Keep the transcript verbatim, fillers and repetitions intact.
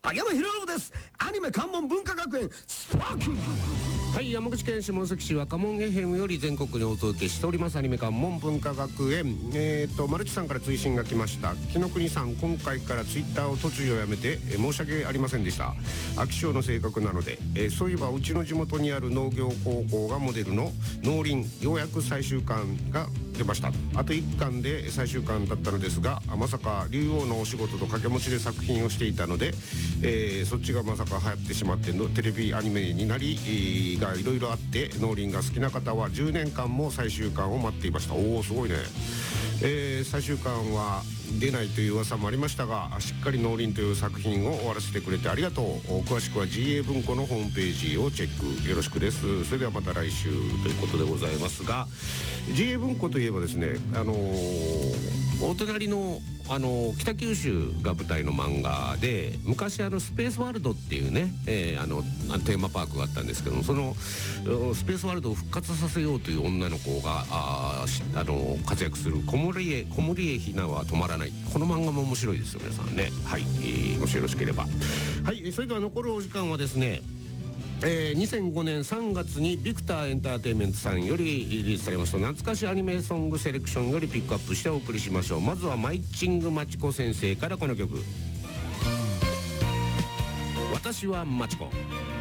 秋山博信です。アニメ関門文化学園スパーキン。 はい、山口県下関市若門 エフエム より全国にお届けしておりますアニメ関門文化学園。えーとマルチさんから追伸が来ました。木の国さん、今回からツイッターを突如やめて、えー、申し訳ありませんでした。秋性の性格なので、えー、そういえばうちの地元にある農業高校がモデルの農林、ようやく最終巻が出ました。あといっかんで最終巻だったのですが、まさか竜王のお仕事と掛け持ちで作品をしていたので、えー、そっちがまさか流行ってしまってのテレビアニメになり、えー、がいろいろあって、農林が好きな方はじゅうねんかんも最終巻を待っていました。おお、すごいね。えー、最終巻は出ないという噂もありましたが、しっかり農林という作品を終わらせてくれてありがとう。詳しくは ジーエー 文庫のホームページをチェックよろしくです。それではまた来週ということでございますが、 ジーエー 文庫といえばですね、あのー、お隣のあの北九州が舞台の漫画で、昔あのスペースワールドっていうね、えー、あのテーマパークがあったんですけども、そのスペースワールドを復活させようという女の子がああの活躍する小森へ小森へひなは止まらない、この漫画も面白いですよ皆さんね。はい、えー、もしよろしければ。はい、それでは残るお時間はですね、えー、にせんごねんさんがつにビクターエンターテインメントさんよりリリースされました懐かしアニメソングセレクションよりピックアップしてお送りしましょう。まずはマイチングマチコ先生からこの曲、私はマチコ。